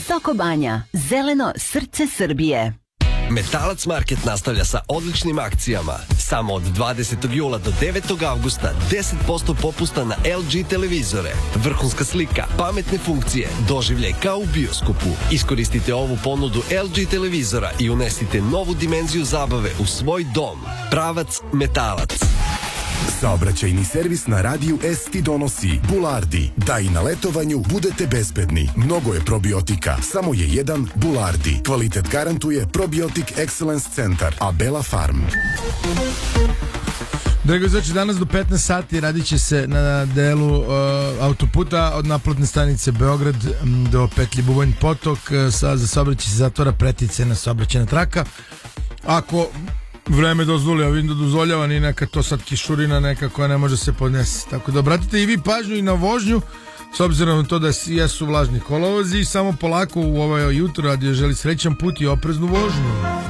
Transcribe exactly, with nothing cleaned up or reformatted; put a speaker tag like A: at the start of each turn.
A: Sokobanja, zeleno srce Srbije.
B: Metalac Market nastavlja sa odličnim akcijama. Samo od dvadesetog jula do devetog avgusta deset posto popusta na L G televizore. Vrhunska slika, pametne funkcije, doživljaj kao u bioskopu. Iskoristite ovu ponudu L G televizora i unesite novu dimenziju zabave u svoj dom. Pravac Metalac.
C: Saobraćajni servis na radiju S ti donosi Bulardi. Da i na letovanju budete bezbedni. Mnogo je probiotika. Samo je jedan Bulardi. Kvalitet garantuje Probiotic Excellence Centar. Abela Farm.
D: Drago, znači danas do petnaest sati radit će se na delu uh, autoputa od naplatne stanice Beograd do petlji Bubanj Potok. Sa, za saobraćaj se zatvara preticajna saobraćajna traka. Ako vreme dozvoli, a vidim da dozvoljava ni neka to sad kišurina neka koja ne može se podnesi. Tako da obratite i vi pažnju i na vožnju, s obzirom na to da jesu vlažni kolovozi. Samo polako u ovo jutro radio želi srećan put i opreznu vožnju.